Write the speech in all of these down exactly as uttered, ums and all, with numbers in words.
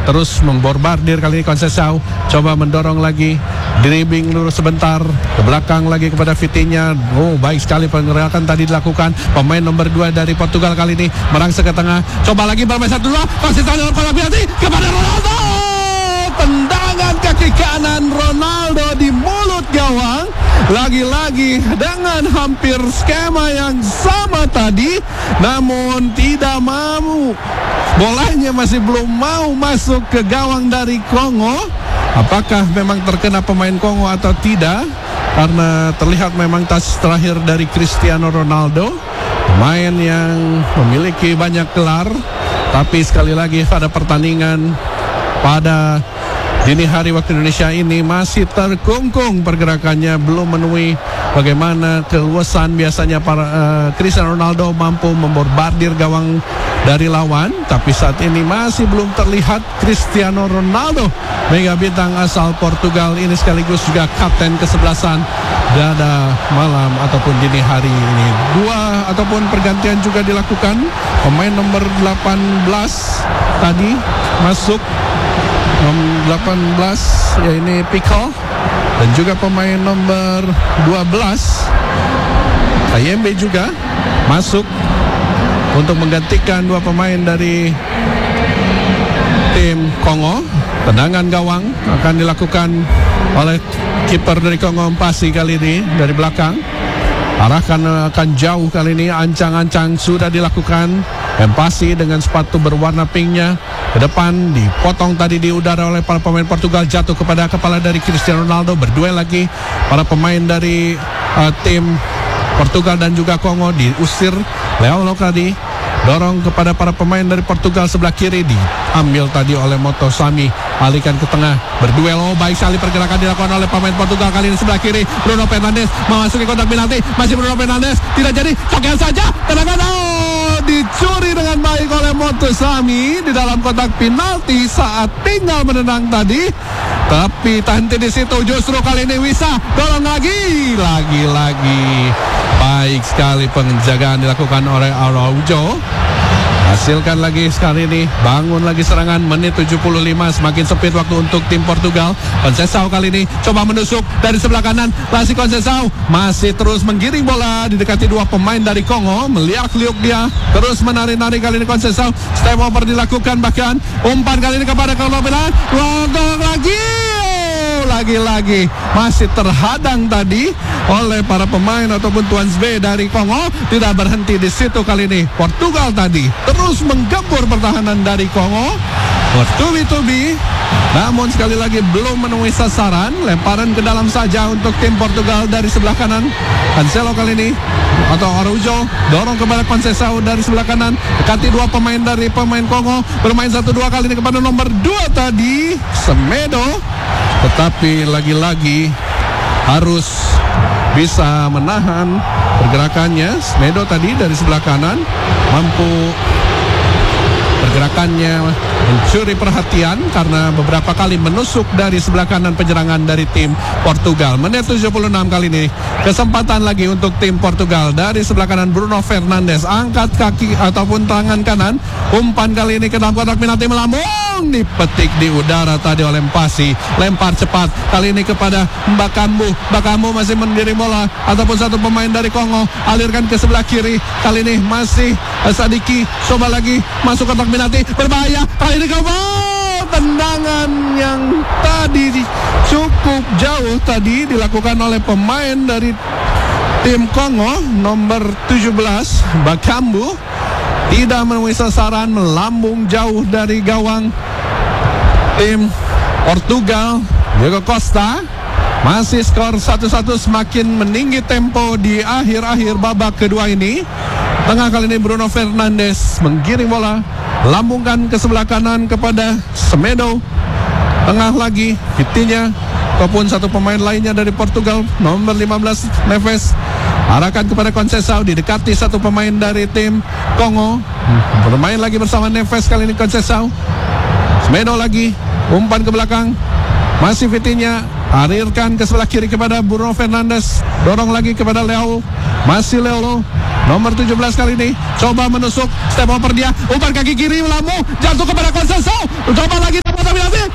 terus membombardir kali ini Conceição. Coba mendorong lagi, dribbling lurus sebentar ke belakang lagi kepada Vitinha. Oh, baik sekali penggerakan tadi dilakukan pemain nomor dua dari Portugal kali ini merangsek ke tengah. Coba lagi bermain satu dua, Conceição dalam kotak penalti kepada Ronaldo. Tendangan kaki kanan Ronaldo di mulut gawang. Lagi-lagi dengan hampir skema yang sama tadi, namun tidak mau. Bolanya masih belum mau masuk ke gawang dari Kongo. Apakah memang terkena pemain Kongo atau tidak? Karena terlihat memang touch terakhir dari Cristiano Ronaldo, pemain yang memiliki banyak gelar. Tapi sekali lagi pada pertandingan pada dini hari waktu Indonesia ini masih terkungkung pergerakannya, belum memenuhi bagaimana keluasan biasanya para uh, Cristiano Ronaldo mampu membombardir gawang dari lawan. Tapi saat ini masih belum terlihat Cristiano Ronaldo, mega bintang asal Portugal ini sekaligus juga kapten kesebelasan pada malam ataupun dini hari ini. Dua ataupun pergantian juga dilakukan. Pemain nomor delapan belas tadi masuk, delapan belas ya ini Pickle, dan juga pemain nomor dua belas Kayembe juga masuk untuk menggantikan dua pemain dari tim Kongo. Tendangan gawang akan dilakukan oleh kiper dari Kongo, Mpasi kali ini dari belakang. Arahkan akan jauh kali ini, ancang-ancang sudah dilakukan. Mpasi dengan sepatu berwarna pinknya ke depan, dipotong tadi di udara oleh para pemain Portugal, jatuh kepada kepala dari Cristiano Ronaldo. Berduel lagi para pemain dari uh, tim Portugal dan juga Kongo, diusir Leo tadi, dorong kepada para pemain dari Portugal sebelah kiri, diambil tadi oleh Motosami, alihkan ke tengah, berduel. Oh, baik sekali pergerakan dilakukan oleh pemain Portugal kali ini sebelah kiri. Bruno Fernandes memasuki kotak penalti, masih Bruno Fernandes, tidak jadi, cokean saja, tendangan, oh, dicuri dengan baik oleh Motosami di dalam kotak penalti saat tinggal menendang tadi. Tapi tanti di situ, justru kali ini Wissa dorong lagi, lagi-lagi baik sekali penjagaan dilakukan oleh Araujo. Hasilkan lagi sekali ini, bangun lagi serangan. Menit tujuh puluh lima, semakin sempit waktu untuk tim Portugal. Conceição kali ini coba menusuk dari sebelah kanan. Masih Conceição, masih terus menggiring bola, didekati dua pemain dari Kongo. Meliak-liuk dia, terus menari-nari kali ini Conceição. Step over dilakukan, bahkan umpan kali ini kepada Kongo. Logok lagi, lagi-lagi masih terhadang tadi oleh para pemain ataupun Tuan B dari Kongo. Tidak berhenti di situ kali ini Portugal tadi terus menggempur pertahanan dari Kongo, bertubi-tubi, namun sekali lagi belum menemui sasaran. Lemparan ke dalam saja untuk tim Portugal dari sebelah kanan. Cancelo kali ini atau Araujo dorong kepada Conceição dari sebelah kanan, dekati dua pemain dari pemain Kongo, bermain satu dua kali ini kepada nomor dua tadi Semedo, tetapi lagi-lagi harus bisa menahan pergerakannya. Semedo tadi dari sebelah kanan mampu pergerakannya mencuri perhatian karena beberapa kali menusuk dari sebelah kanan penyerangan dari tim Portugal. Menit tujuh puluh enam kali ini, kesempatan lagi untuk tim Portugal dari sebelah kanan. Bruno Fernandes angkat kaki ataupun tangan kanan, umpan kali ini ke dalam kotak penalti melambung, dipetik di udara tadi oleh Mpasi. Lempar cepat kali ini kepada Bakambu. Bakambu masih mendiri bola ataupun satu pemain dari Kongo, alirkan ke sebelah kiri. Kali ini masih Sadiki, coba lagi masuk kotak penalti, berbahaya kali ini. Coba tendangan yang tadi cukup jauh tadi dilakukan oleh pemain dari tim Kongo nomor tujuh belas Bakambu, tidak menemui sasaran, melambung jauh dari gawang tim Portugal. Diego Costa, masih skor satu satu, semakin meninggi tempo di akhir-akhir babak kedua ini. Tengah kali ini Bruno Fernandes menggiring bola, lambungkan ke sebelah kanan kepada Semedo. Tengah lagi Vitinha ataupun satu pemain lainnya dari Portugal nomor lima belas Neves, arahkan kepada Conceição, didekati satu pemain dari tim Kongo, bermain lagi bersama Neves kali ini Conceição. Semedo lagi, umpan ke belakang, masih Vitinha, alirkan ke sebelah kiri kepada Bruno Fernandes, dorong lagi kepada Leo, masih Leo nomor tujuh belas kali ini coba menusuk, step over dia, umpan kaki kiri melambung, jatuh kepada Conceição, coba lagi dapat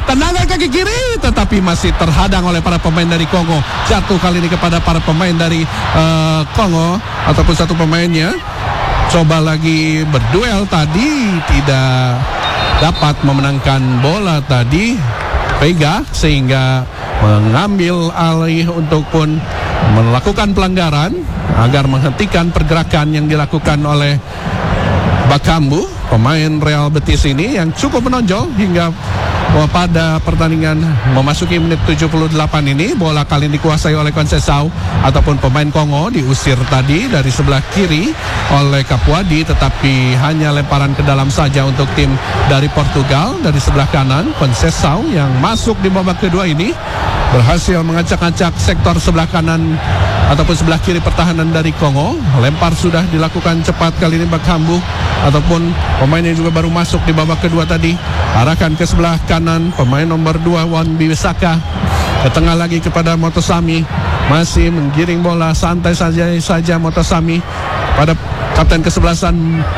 tendangan kaki kiri, tetapi masih terhadang oleh para pemain dari Kongo. Jatuh kali ini kepada para pemain dari uh, Kongo ataupun satu pemainnya. Coba lagi berduel tadi, tidak dapat memenangkan bola tadi Vega, sehingga mengambil alih untuk pun melakukan pelanggaran agar menghentikan pergerakan yang dilakukan oleh Bakambu, pemain Real Betis ini yang cukup menonjol hingga pada pertandingan memasuki menit tujuh puluh delapan ini. Bola kali ini dikuasai oleh Conceição ataupun pemain Kongo, diusir tadi dari sebelah kiri oleh Capuadi, tetapi hanya lemparan ke dalam saja untuk tim dari Portugal. Dari sebelah kanan Conceição yang masuk di babak kedua ini berhasil mengacak-acak sektor sebelah kanan ataupun sebelah kiri pertahanan dari Kongo. Lempar sudah dilakukan cepat kali ini Bakambu ataupun pemain yang juga baru masuk di babak kedua tadi. Arahkan ke sebelah kanan pemain nomor dua Wan-Bissaka, ke tengah lagi kepada Motosami, masih menggiring bola santai saja saja Motosami pada kapten kesebelasan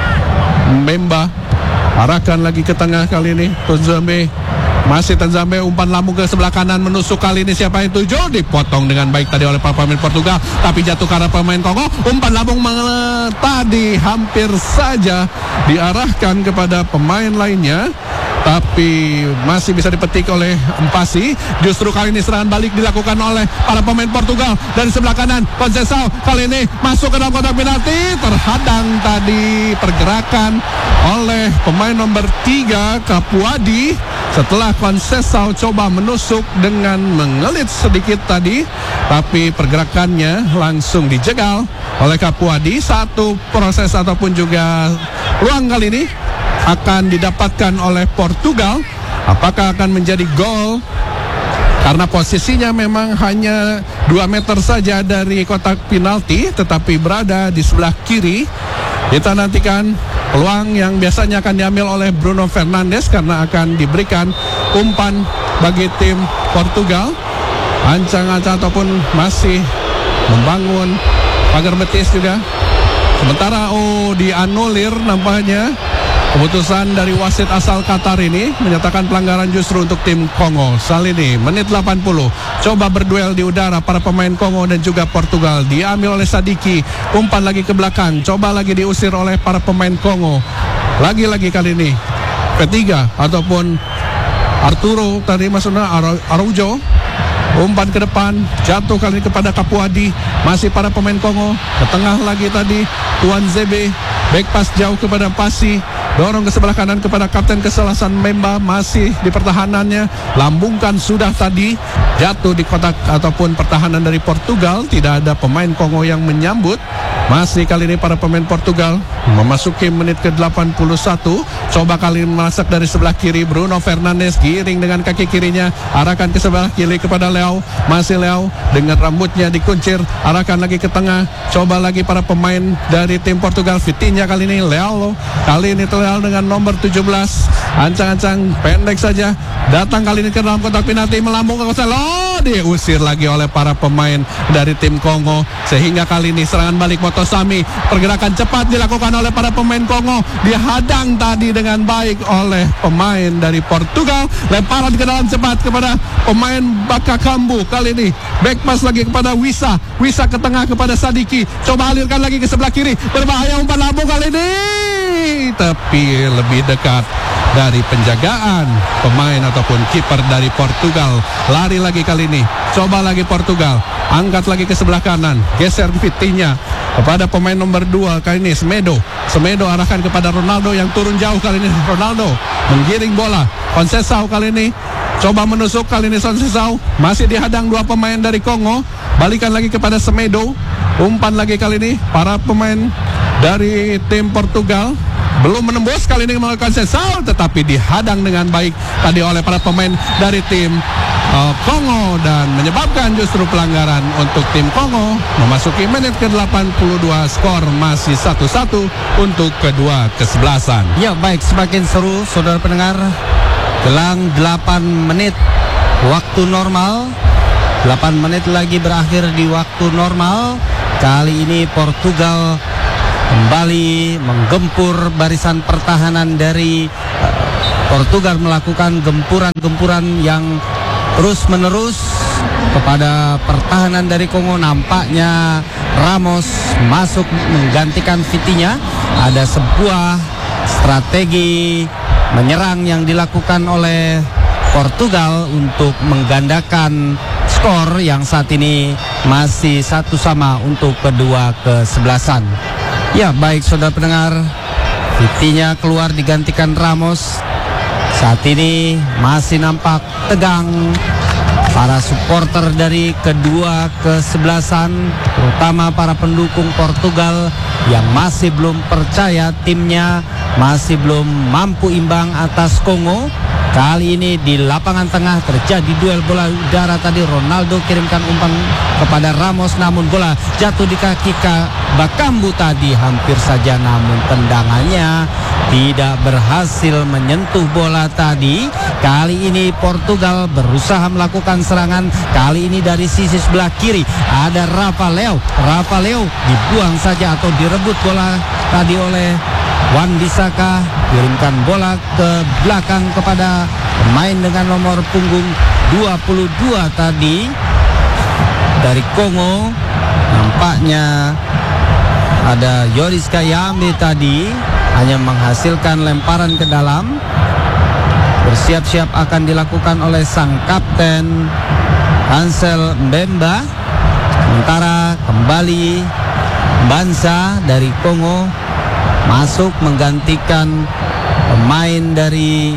Mbemba. Arahkan lagi ke tengah kali ini Tunzambe, masih Tunzambe, umpan lambung ke sebelah kanan, menusuk kali ini siapa yang tuju, dipotong dengan baik tadi oleh para pemain Portugal, tapi jatuh karena pemain Kongo. Umpan lambung tadi hampir saja diarahkan kepada pemain lainnya, tapi masih bisa dipetik oleh Mpasi. Justru kali ini serangan balik dilakukan oleh para pemain Portugal dari sebelah kanan. Conceição kali ini masuk ke dalam kotak penalti, terhadang tadi pergerakan oleh pemain nomor tiga Capuadi. Setelah Conceição coba menusuk dengan mengelit sedikit tadi, tapi pergerakannya langsung dijegal oleh Capuadi. Satu proses ataupun juga ruang kali ini akan didapatkan oleh Portugal. Apakah akan menjadi gol? Karena posisinya memang hanya dua meter saja dari kotak penalti, tetapi berada di sebelah kiri. Kita nantikan peluang yang biasanya akan diambil oleh Bruno Fernandes, karena akan diberikan umpan bagi tim Portugal. Ancang-ancang ataupun masih membangun pagar Betis juga. Sementara oh dianulir nampaknya. Keputusan dari wasit asal Qatar ini menyatakan pelanggaran justru untuk tim Kongo. Salini, menit delapan puluh, coba berduel di udara para pemain Kongo dan juga Portugal. Diambil oleh Sadiki, umpan lagi ke belakang, coba lagi diusir oleh para pemain Kongo. Lagi-lagi kali ini ketiga ataupun Arturo tadi maksudnya Araujo, umpan ke depan, jatuh kali ini kepada Capuadi. Masih para pemain Kongo, ke tengah lagi tadi Tuan Zebe, back pass jauh kepada Pasi, dorong ke sebelah kanan kepada kapten kesebelasan Mbemba, masih di pertahanannya, lambungkan sudah tadi, jatuh di kotak ataupun pertahanan dari Portugal. Tidak ada pemain Kongo yang menyambut. Masih kali ini para pemain Portugal memasuki menit ke delapan puluh satu. Coba kali ini masak dari sebelah kiri Bruno Fernandes, giring dengan kaki kirinya, arahkan ke sebelah kiri kepada Leao. Masih Leao dengan rambutnya dikuncir, arahkan lagi ke tengah. Coba lagi para pemain dari tim Portugal. Vitinha kali ini, Leao kali ini Leao dengan nomor tujuh belas, ancang-ancang pendek saja, datang kali ini ke dalam kotak penalti, melambung ke Conceição, diusir lagi oleh para pemain dari tim Kongo. Sehingga kali ini serangan balik Motosami, pergerakan cepat dilakukan oleh para pemain Kongo, dihadang tadi dengan baik oleh pemain dari Portugal. Lemparan ke dalam cepat kepada pemain Bakambu, kali ini back pass lagi kepada Wissa, Wissa ke tengah kepada Sadiki, coba alirkan lagi ke sebelah kiri, berbahaya umpan lambung kali ini, tapi lebih dekat dari penjagaan pemain ataupun kiper dari Portugal. Lari lagi kali ini, coba lagi Portugal, angkat lagi ke sebelah kanan, geser Vitinha kepada pemain nomor dua kali ini Semedo. Semedo arahkan kepada Ronaldo yang turun jauh kali ini. Ronaldo menggiring bola. Conceição kali ini coba menusuk, kali ini Conceição masih dihadang dua pemain dari Kongo. Balikan lagi kepada Semedo, umpan lagi kali ini para pemain dari tim Portugal belum menembus kali ini melalui Conceição, tetapi dihadang dengan baik tadi oleh para pemain dari tim uh, Kongo, dan menyebabkan justru pelanggaran untuk tim Kongo. Memasuki menit ke delapan puluh dua, skor masih satu satu untuk kedua kesebelasan. Ya baik, semakin seru saudara pendengar. Jelang delapan menit waktu normal, delapan menit lagi berakhir di waktu normal. Kali ini Portugal kembali menggempur barisan pertahanan dari uh, Portugal melakukan gempuran-gempuran yang terus-menerus kepada pertahanan dari Kongo. Nampaknya Ramos masuk menggantikan Vitinha. Ada sebuah strategi menyerang yang dilakukan oleh Portugal untuk menggandakan skor yang saat ini masih satu sama untuk kedua kesebelasan. Ya, baik saudara pendengar, Vitinha keluar digantikan Ramos. Saat ini masih nampak tegang para supporter dari kedua kesebelasan, terutama para pendukung Portugal yang masih belum percaya timnya masih belum mampu imbang atas Kongo. Kali ini di lapangan tengah terjadi duel bola udara tadi. Ronaldo kirimkan umpan kepada Ramos, namun bola jatuh di kaki Bakambu tadi hampir saja, namun tendangannya tidak berhasil menyentuh bola tadi. Kali ini Portugal berusaha melakukan serangan. Kali ini dari sisi sebelah kiri ada Rafa Leo. Rafa Leo dibuang saja atau direbut bola tadi oleh Wan-Bissaka. Kirimkan bola ke belakang kepada pemain dengan nomor punggung dua puluh dua tadi dari Kongo. Nampaknya ada Yoris Kayambe tadi hanya menghasilkan lemparan ke dalam. Bersiap-siap akan dilakukan oleh sang kapten Ansel Mbemba. Sementara kembali Banza dari Kongo masuk menggantikan pemain dari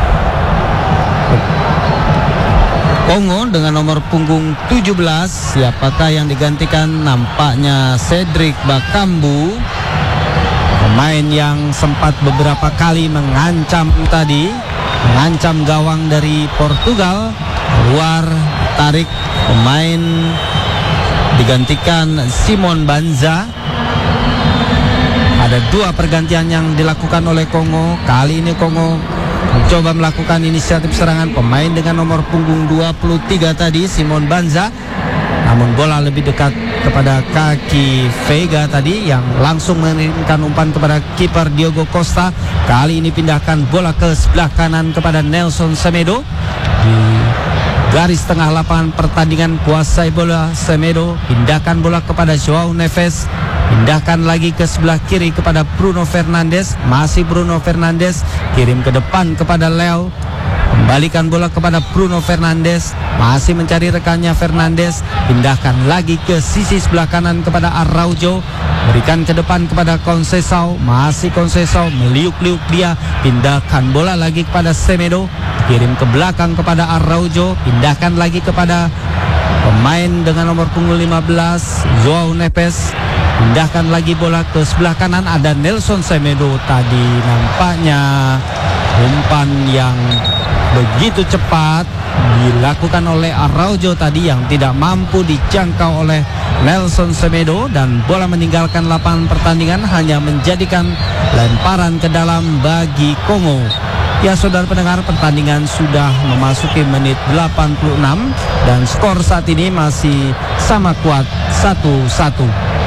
Kongo dengan nomor punggung tujuh belas. Siapakah yang digantikan? Nampaknya Cedric Bakambu, pemain yang sempat beberapa kali mengancam tadi, mengancam gawang dari Portugal. Keluar tarik pemain, digantikan Simon Banza. Ada dua pergantian yang dilakukan oleh Kongo. Kali ini Kongo mencoba melakukan inisiatif serangan. Pemain dengan nomor punggung dua puluh tiga tadi, Simon Banza, namun bola lebih dekat kepada kaki Vega tadi yang langsung mengirimkan umpan kepada kiper Diogo Costa. Kali ini pindahkan bola ke sebelah kanan kepada Nelson Semedo. Di garis tengah lapangan pertandingan kuasai bola Semedo. Pindahkan bola kepada Joao Neves. Pindahkan lagi ke sebelah kiri kepada Bruno Fernandes. Masih Bruno Fernandes, kirim ke depan kepada Leo. Kembalikan bola kepada Bruno Fernandes. Masih mencari rekannya Fernandes. Pindahkan lagi ke sisi sebelah kanan kepada Araujo. Berikan ke depan kepada Conceição. Masih Conceição, meliuk-liuk dia. Pindahkan bola lagi kepada Semedo. Kirim ke belakang kepada Araujo. Pindahkan lagi kepada pemain dengan nomor punggung lima belas, Joao Neves. Pindahkan lagi bola ke sebelah kanan, ada Nelson Semedo tadi. Nampaknya umpan yang begitu cepat dilakukan oleh Araujo tadi yang tidak mampu dijangkau oleh Nelson Semedo, dan bola meninggalkan lapangan pertandingan, hanya menjadikan lemparan ke dalam bagi Kongo. Ya saudara pendengar, pertandingan sudah memasuki menit delapan puluh enam dan skor saat ini masih sama kuat satu satu.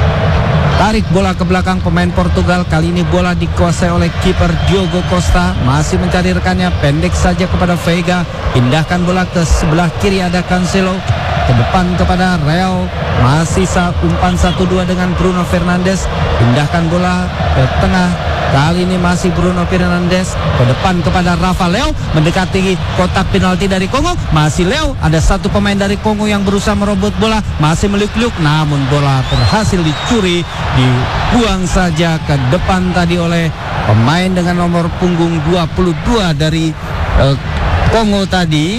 Tarik bola ke belakang pemain Portugal. Kali ini bola dikuasai oleh kiper Diogo Costa. Masih mencari rekannya, pendek saja kepada Vega. Pindahkan bola ke sebelah kiri, ada Cancelo. Ke depan kepada Real. Masih umpan satu dua dengan Bruno Fernandes. Pindahkan bola ke tengah. Kali ini masih Bruno Fernandes. Ke depan kepada Rafa Leo. Mendekati kotak penalti dari Kongo. Masih Leo. Ada satu pemain dari Kongo yang berusaha merobot bola. Masih meliuk-liuk. Namun bola berhasil dicuri. Dibuang saja ke depan tadi oleh pemain dengan nomor punggung dua puluh dua dari uh, Kongo tadi.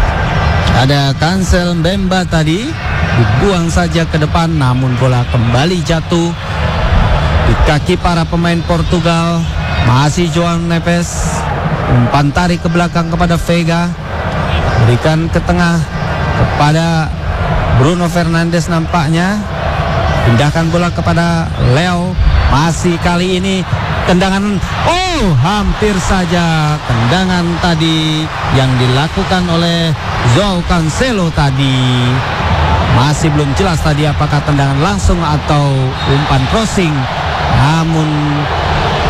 Ada Cancel Mbemba tadi. Dibuang saja ke depan. Namun bola kembali jatuh di kaki para pemain Portugal. Masih Joao Neves. Umpan tarik ke belakang kepada Vega. Berikan ke tengah kepada Bruno Fernandes nampaknya. Pindahkan bola kepada Leo. Masih kali ini tendangan. Oh, hampir saja tendangan tadi yang dilakukan oleh Joao Cancelo tadi. Masih belum jelas tadi apakah tendangan langsung atau umpan crossing. Namun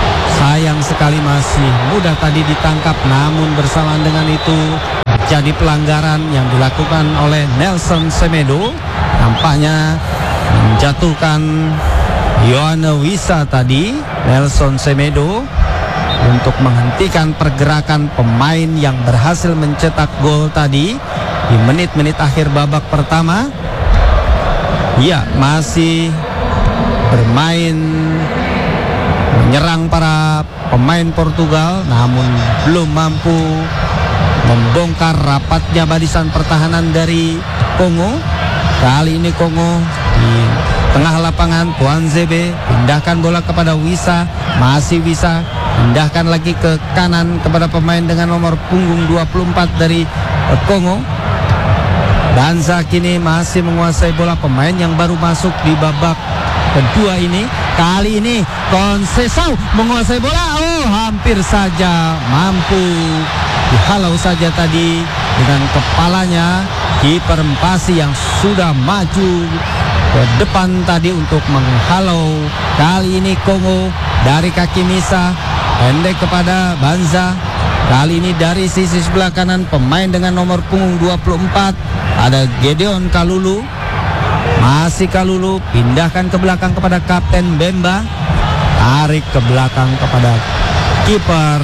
sayang sekali masih mudah tadi ditangkap, namun bersamaan dengan itu jadi pelanggaran yang dilakukan oleh Nelson Semedo, nampaknya menjatuhkan Yohana Wissa tadi. Nelson Semedo untuk menghentikan pergerakan pemain yang berhasil mencetak gol tadi di menit-menit akhir babak pertama. Ya, masih bermain menyerang para pemain Portugal, namun belum mampu membongkar rapatnya barisan pertahanan dari Kongo. Kali ini Kongo di tengah lapangan, Tuanzebe pindahkan bola kepada Wissa, masih Wissa pindahkan lagi ke kanan kepada pemain dengan nomor punggung dua puluh empat dari Kongo. Banza kini masih menguasai bola, pemain yang baru masuk di babak kedua ini. Kali ini Conceição menguasai bola, oh hampir saja mampu dihalau saja tadi dengan kepalanya kiper Mpasi yang sudah maju ke depan tadi untuk menghalau. Kali ini Kongo dari kaki Misa pendek kepada Banza. Kali ini dari sisi sebelah kanan pemain dengan nomor punggung dua puluh empat ada Gedeon Kalulu. Masih Kalulu pindahkan ke belakang kepada Kapten Bemba, tarik ke belakang kepada kiper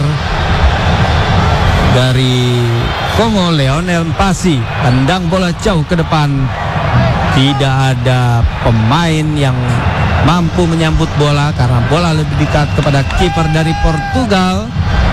dari Kongo Lionel Mpasi, tendang bola jauh ke depan. Tidak ada pemain yang mampu menyambut bola karena bola lebih dekat kepada kiper dari Portugal.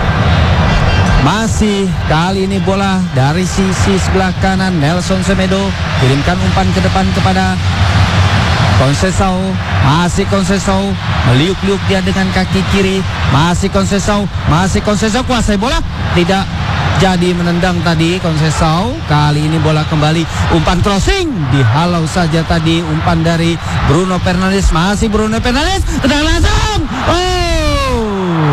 Masih kali ini bola dari sisi sebelah kanan, Nelson Semedo kirimkan umpan ke depan kepada Conceição. Masih Conceição meliuk-liuk dia dengan kaki kiri. Masih Conceição, masih Conceição kuasai bola, tidak jadi menendang tadi Conceição. Kali ini bola kembali, umpan crossing dihalau saja tadi umpan dari Bruno Fernandes. Masih Bruno Fernandes, tendang langsung. Oh,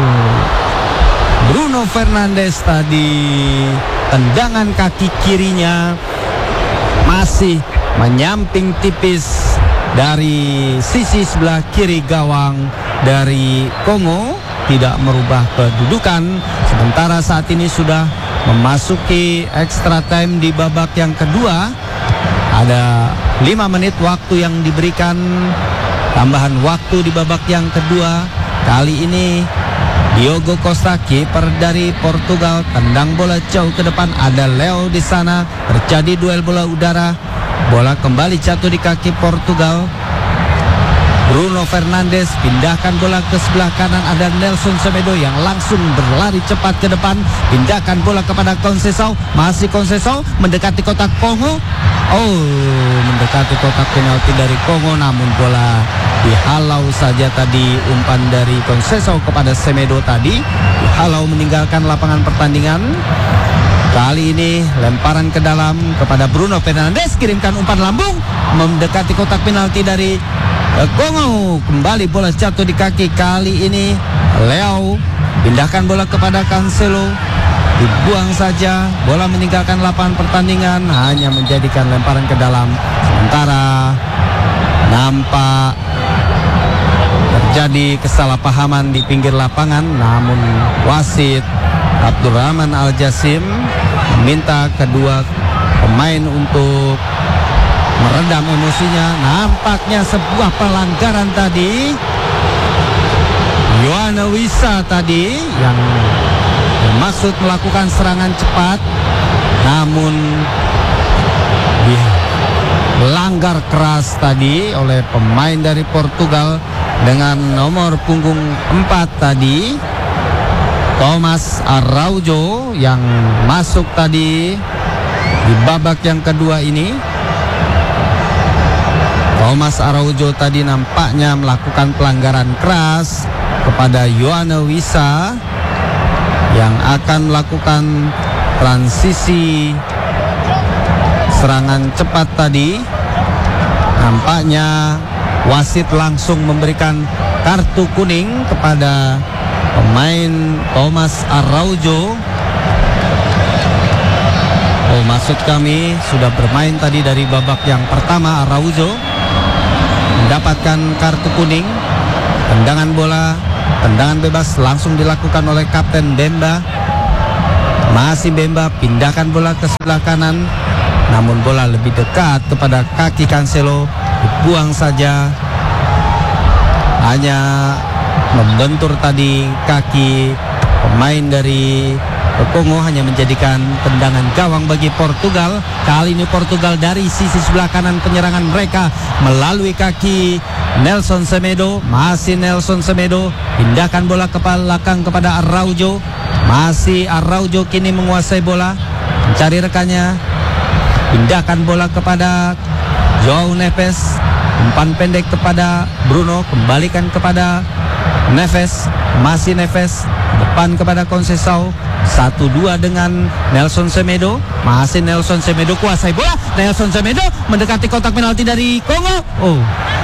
Bruno Fernandes tadi tendangan kaki kirinya masih menyamping tipis dari sisi sebelah kiri gawang dari Kongo, tidak merubah kedudukan. Sementara saat ini sudah memasuki extra time di babak yang kedua. Ada lima menit waktu yang diberikan, tambahan waktu di babak yang kedua. Kali ini Diogo Costa, kiper dari Portugal, tendang bola jauh ke depan. Ada Leo di sana, terjadi duel bola udara. Bola kembali jatuh di kaki Portugal. Bruno Fernandes pindahkan bola ke sebelah kanan. Ada Nelson Semedo yang langsung berlari cepat ke depan. Pindahkan bola kepada Conceição. Masih Conceição mendekati kotak Kongo. Oh, mendekati kotak penalti dari Kongo, namun bola dihalau saja tadi umpan dari Conceição kepada Semedo tadi. Dihalau meninggalkan lapangan pertandingan. Kali ini lemparan ke dalam kepada Bruno Fernandes, kirimkan umpan lambung mendekati kotak penalti dari Kongo. Kembali bola jatuh di kaki. Kali ini Leo pindahkan bola kepada Cancelo, dibuang saja. Bola meninggalkan lapangan pertandingan, hanya menjadikan lemparan ke dalam. Sementara nampak terjadi kesalahpahaman di pinggir lapangan, namun wasit Abdurrahman Al-Jasim meminta kedua pemain untuk meredam emosinya. Nampaknya sebuah pelanggaran tadi. Yohana Wissa tadi yang bermaksud melakukan serangan cepat, namun dilanggar keras tadi oleh pemain dari Portugal dengan nomor punggung empat tadi, Thomas Araujo, yang masuk tadi di babak yang kedua ini. Thomas Araujo tadi nampaknya melakukan pelanggaran keras kepada Yohana Wissa yang akan melakukan transisi serangan cepat tadi. Nampaknya wasit langsung memberikan kartu kuning kepada pemain Thomas Araujo. Oh, maksud kami sudah bermain tadi dari babak yang pertama. Araujo mendapatkan kartu kuning. Tendangan bola Tendangan bebas langsung dilakukan oleh Kapten Bemba. Masih Bemba, pindahkan bola ke sebelah kanan, namun bola lebih dekat kepada kaki Cancelo, dibuang saja. Hanya membentur tadi kaki pemain dari Kongo, hanya menjadikan tendangan gawang bagi Portugal. Kali ini Portugal dari sisi sebelah kanan penyerangan mereka melalui kaki Nelson Semedo. Masih Nelson Semedo, pindahkan bola ke belakang kepada Araujo. Masih Araujo kini menguasai bola, mencari rekannya, pindahkan bola kepada Joao Neves. Umpan pendek kepada Bruno, kembalikan kepada Neves. Masih Neves, depan kepada Conceição. Satu dua dengan Nelson Semedo. Masih Nelson Semedo kuasai bola. Nelson Semedo mendekati kotak penalti dari Kongo. Oh,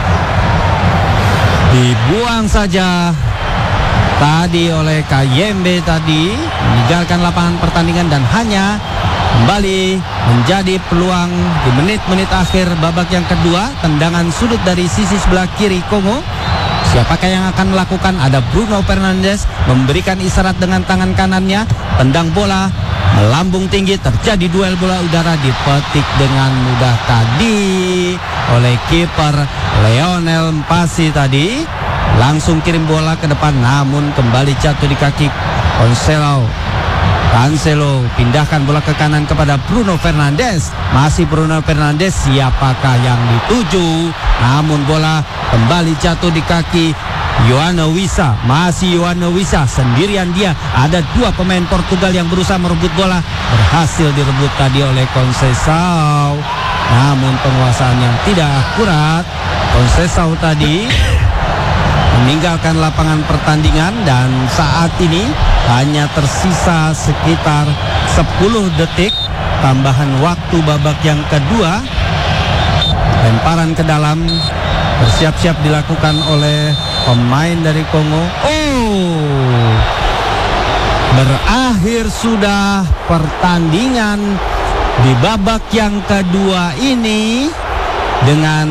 dibuang saja tadi oleh Kayembe tadi, meninggalkan lapangan pertandingan dan hanya kembali menjadi peluang di menit-menit akhir babak yang kedua. Tendangan sudut dari sisi sebelah kiri Kongo. Siapakah yang akan melakukan? Ada Bruno Fernandes memberikan isyarat dengan tangan kanannya. Tendang bola melambung tinggi, terjadi duel bola udara, dipetik dengan mudah tadi oleh kiper Lionel Mpasi tadi. Langsung kirim bola ke depan, namun kembali jatuh di kaki Cancelo. Cancelo pindahkan bola ke kanan kepada Bruno Fernandes. Masih Bruno Fernandes, siapakah yang dituju? Namun bola kembali jatuh di kaki Yohana Wissa. Masih Yohana Wissa, sendirian dia. Ada dua pemain Portugal yang berusaha merebut bola. Berhasil direbut tadi oleh Conceição, namun penguasaan yang tidak akurat. Conceição tadi meninggalkan lapangan pertandingan dan saat ini hanya tersisa sekitar sepuluh detik tambahan waktu babak yang kedua. Lemparan ke dalam bersiap-siap dilakukan oleh pemain dari Kongo. Oh, berakhir sudah pertandingan di babak yang kedua ini dengan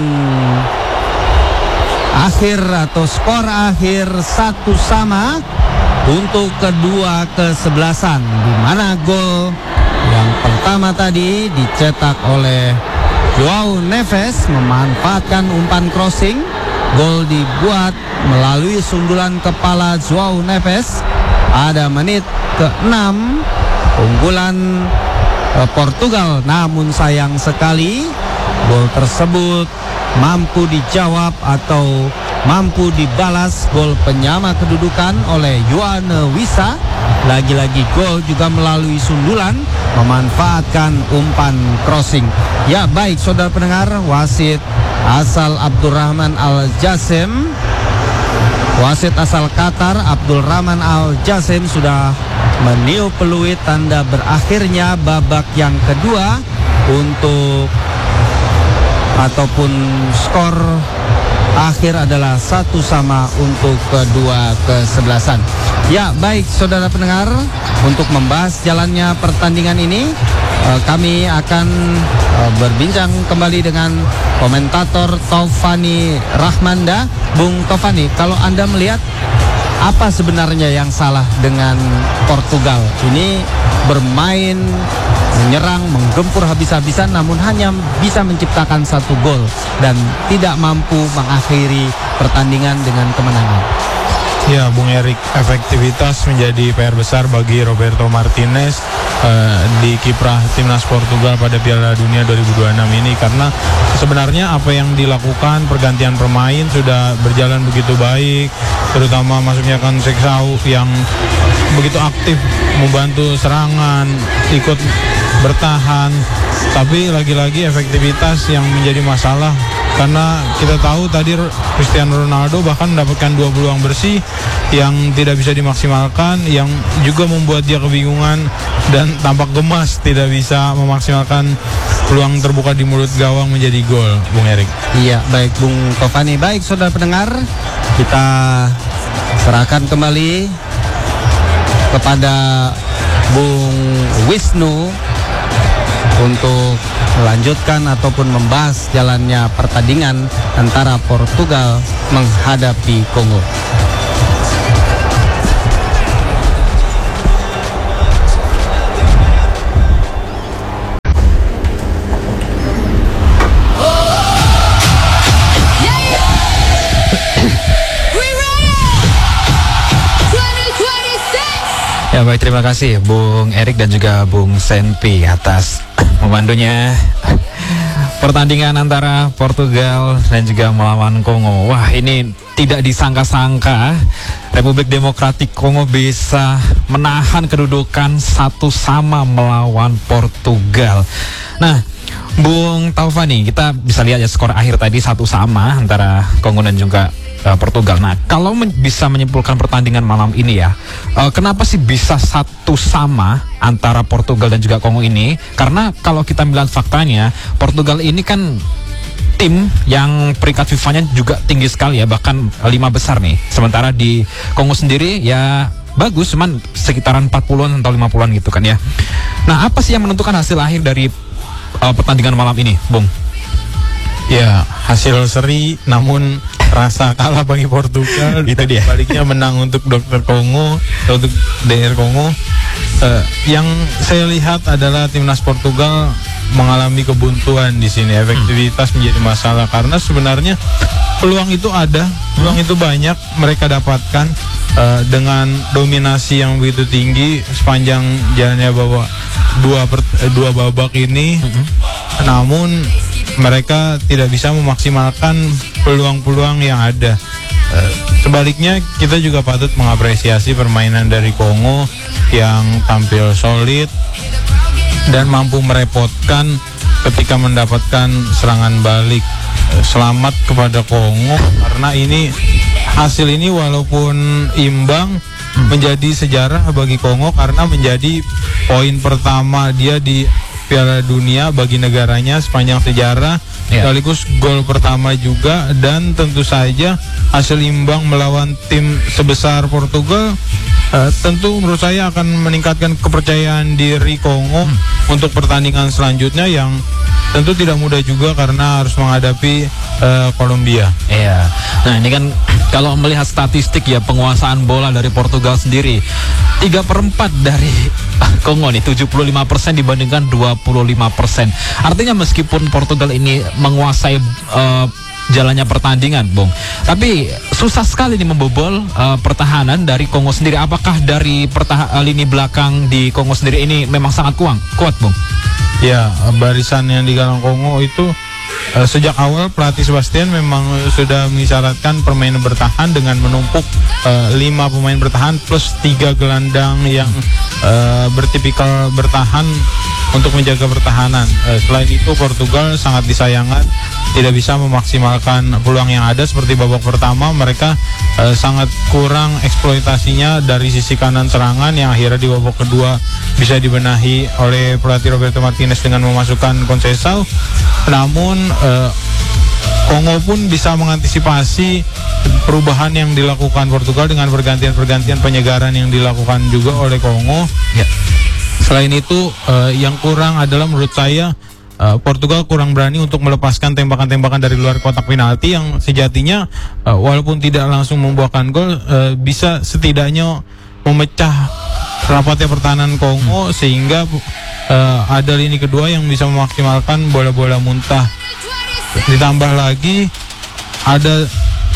akhir atau skor akhir satu sama untuk kedua kesebelasan, di mana gol yang pertama tadi dicetak oleh Joao Neves memanfaatkan umpan crossing. Gol dibuat melalui sundulan kepala Joao Neves pada menit ke enam. Unggulan eh, Portugal, namun sayang sekali gol tersebut mampu dijawab atau mampu dibalas gol penyama kedudukan oleh Yohana Wissa. Lagi-lagi gol juga melalui sundulan, memanfaatkan umpan crossing. Ya baik saudara pendengar, wasit asal Abdurrahman Al-Jassim, wasit asal Qatar Abdurrahman Al-Jassim sudah meniup peluit tanda berakhirnya babak yang kedua untuk ataupun skor akhir adalah satu sama untuk kedua kesebelasan. Ya baik saudara pendengar, untuk membahas jalannya pertandingan ini eh, kami akan eh, berbincang kembali dengan komentator Taufani Rahmanda. Bung Taufani, kalau Anda melihat apa sebenarnya yang salah dengan Portugal ini bermain menyerang, menggempur habis-habisan, namun hanya bisa menciptakan satu gol dan tidak mampu mengakhiri pertandingan dengan kemenangan? Ya, Bung Erik, efektivitas menjadi P R besar bagi Roberto Martinez eh, di kiprah timnas Portugal pada Piala Dunia dua ribu dua puluh enam ini, karena sebenarnya apa yang dilakukan pergantian pemain sudah berjalan begitu baik, terutama masuknya Conceição yang begitu aktif membantu serangan, ikut bertahan, tapi lagi-lagi efektivitas yang menjadi masalah. Karena kita tahu tadi Cristiano Ronaldo bahkan mendapatkan dua peluang bersih yang tidak bisa dimaksimalkan, yang juga membuat dia kebingungan dan tampak gemas tidak bisa memaksimalkan peluang terbuka di mulut gawang menjadi gol, Bung Erik. Iya, baik Bung Taufani. Baik saudara pendengar, kita serahkan kembali kepada Bung Wisnu untuk melanjutkan ataupun membahas jalannya pertandingan antara Portugal menghadapi Kongo. Ya baik, terima kasih Bung Erik dan juga Bung Senpi atas memandunya pertandingan antara Portugal dan juga melawan Kongo. Wah, ini tidak disangka-sangka Republik Demokratik Kongo bisa menahan kedudukan satu sama melawan Portugal. Nah, Bung Taufani, kita bisa lihat ya skor akhir tadi satu sama antara Kongo dan juga uh, Portugal. Nah, kalau men- bisa menyimpulkan pertandingan malam ini ya, uh, kenapa sih bisa satu sama antara Portugal dan juga Kongo ini? Karena kalau kita melihat faktanya, Portugal ini kan tim yang peringkat FIFA-nya juga tinggi sekali ya, bahkan lima besar nih. Sementara di Kongo sendiri ya bagus, cuman sekitaran empat puluhan atau lima puluhan gitu kan ya. Nah, apa sih yang menentukan hasil akhir dari Uh, pertandingan malam ini, Bung? Ya, hasil seri namun rasa kalah bagi Portugal. Itu dia. Baliknya menang untuk Dokter Kongo, untuk D R Kongo. Uh, yang saya lihat adalah timnas Portugal mengalami kebuntuan di sini. Efektivitas hmm. menjadi masalah karena sebenarnya peluang itu ada, peluang hmm. itu banyak mereka dapatkan uh, dengan dominasi yang begitu tinggi sepanjang jalannya bahwa dua per, dua babak ini. Hmm. Namun mereka tidak bisa memaksimalkan peluang-peluang yang ada. Uh, sebaliknya kita juga patut mengapresiasi permainan dari Kongo yang tampil solid dan mampu merepotkan ketika mendapatkan serangan balik. Selamat kepada Kongo karena ini hasil ini walaupun imbang hmm. menjadi sejarah bagi Kongo karena menjadi poin pertama dia di Piala Dunia bagi negaranya sepanjang sejarah, yeah. sekaligus gol pertama juga, dan tentu saja hasil imbang melawan tim sebesar Portugal uh, tentu menurut saya akan meningkatkan kepercayaan diri Kongo hmm. untuk pertandingan selanjutnya yang tentu tidak mudah juga karena harus menghadapi uh, Kolombia. Iya. Nah, ini kan kalau melihat statistik ya penguasaan bola dari Portugal sendiri tiga per empat dari Kongo nih, tujuh puluh lima persen dibandingkan dua puluh lima persen. Artinya meskipun Portugal ini menguasai uh, jalannya pertandingan, Bung, tapi susah sekali nih membobol uh, pertahanan dari Kongo sendiri. Apakah dari pertah- lini belakang di Kongo sendiri ini memang sangat kuat, kuat, Bung? Ya, barisan yang di galang Kongo itu uh, sejak awal pelatih Sebastian memang sudah mengisyaratkan permainan bertahan dengan menumpuk uh, lima pemain bertahan plus tiga gelandang yang uh, bertipikal bertahan untuk menjaga pertahanan. Uh, selain itu Portugal sangat disayangkan tidak bisa memaksimalkan peluang yang ada. Seperti babak pertama mereka uh, sangat kurang eksploitasinya dari sisi kanan serangan yang akhirnya di babak kedua bisa dibenahi oleh pelatih Roberto Martinez dengan memasukkan Conceição. Namun uh, Kongo pun bisa mengantisipasi perubahan yang dilakukan Portugal dengan pergantian-pergantian penyegaran yang dilakukan juga oleh Kongo. Ya. Selain itu uh, yang kurang adalah menurut saya Uh, Portugal kurang berani untuk melepaskan tembakan-tembakan dari luar kotak penalti yang sejatinya uh, walaupun tidak langsung membuahkan gol uh, bisa setidaknya memecah rapatnya pertahanan Kongo hmm. sehingga uh, ada lini kedua yang bisa memaksimalkan bola-bola muntah. Ditambah lagi ada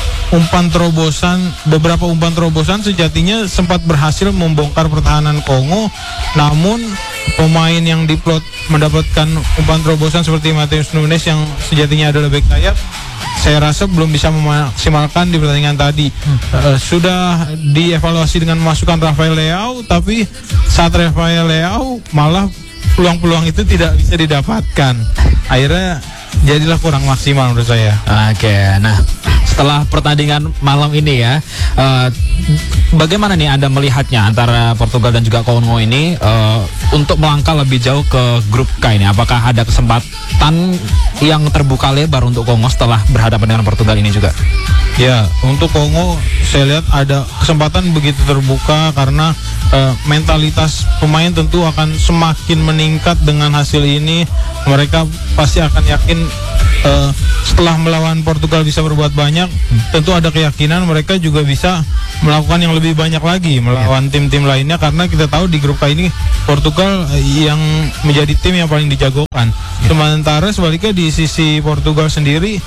umpan terobosan, beberapa umpan terobosan sejatinya sempat berhasil membongkar pertahanan Kongo, namun pemain yang diplot mendapatkan umpan terobosan seperti Matheus Nunes yang sejatinya adalah bek sayap, saya rasa belum bisa memaksimalkan di pertandingan tadi. hmm. uh, Sudah dievaluasi dengan memasukkan Rafael Leao, tapi saat Rafael Leao malah peluang-peluang itu tidak bisa didapatkan. Akhirnya jadilah kurang maksimal menurut saya. Oke, nah setelah pertandingan malam ini ya, uh, bagaimana nih Anda melihatnya antara Portugal dan juga Kongo ini uh, untuk melangkah lebih jauh ke grup K ini? Apakah ada kesempatan yang terbuka lebar untuk Kongo setelah berhadapan dengan Portugal ini juga? Ya, untuk Kongo saya lihat ada kesempatan begitu terbuka karena uh, mentalitas pemain tentu akan semakin meningkat dengan hasil ini. Mereka pasti akan yakin uh, setelah melawan Portugal bisa berbuat banyak. hmm. Tentu ada keyakinan mereka juga bisa melakukan yang lebih banyak lagi melawan tim-tim lainnya, karena kita tahu di grup K ini Portugal uh, yang menjadi tim yang paling dijagokan. yeah. Sementara sebaliknya di sisi Portugal sendiri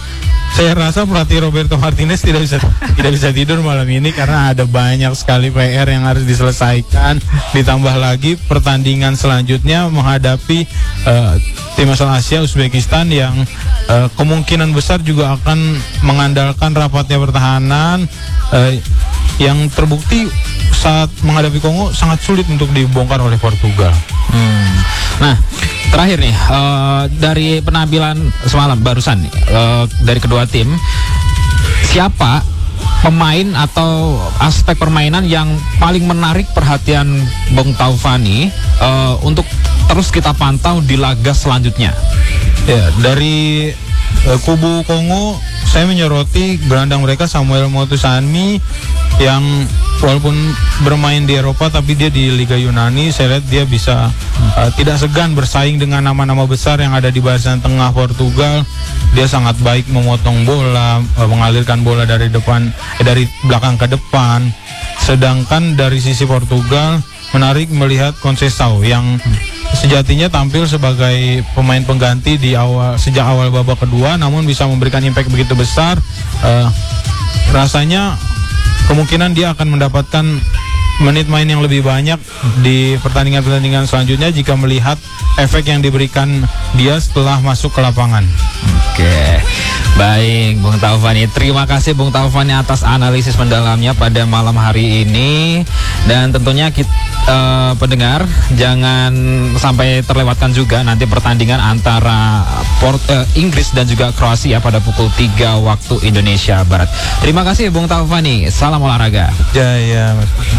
saya rasa pelatih Roberto Martinez tidak bisa tidak bisa tidur malam ini karena ada banyak sekali P R yang harus diselesaikan. Ditambah lagi pertandingan selanjutnya menghadapi uh, tim asal Asia Uzbekistan yang uh, kemungkinan besar juga akan mengandalkan rapatnya pertahanan uh, yang terbukti saat menghadapi Kongo sangat sulit untuk dibongkar oleh Portugal. Hmm. Nah, terakhir nih uh, dari penampilan semalam barusan uh, dari kedua tim, siapa pemain atau aspek permainan yang paling menarik perhatian Bung Taufani uh, untuk terus kita pantau di laga selanjutnya? Ya, dari uh, kubu Kongo saya menyoroti gelandang mereka Samuel Motusanmi yang walaupun bermain di Eropa tapi dia di Liga Yunani, saya lihat dia bisa uh, tidak segan bersaing dengan nama-nama besar yang ada di barisan tengah Portugal. Dia sangat baik memotong bola, uh, mengalirkan bola dari depan eh, dari belakang ke depan. Sedangkan dari sisi Portugal menarik melihat Conceição yang sejatinya tampil sebagai pemain pengganti di awal sejak awal babak kedua, namun bisa memberikan impact begitu besar. Uh, rasanya kemungkinan dia akan mendapatkan menit main yang lebih banyak di pertandingan-pertandingan selanjutnya jika melihat efek yang diberikan dia setelah masuk ke lapangan. Oke, baik Bung Taufani. Terima kasih Bung Taufani atas analisis mendalamnya pada malam hari ini. Dan tentunya kita uh, pendengar jangan sampai terlewatkan juga nanti pertandingan antara Port, uh, Inggris dan juga Kroasia pada pukul tiga waktu Indonesia Barat. Terima kasih Bung Taufani. Salam olahraga. Jaya Mas.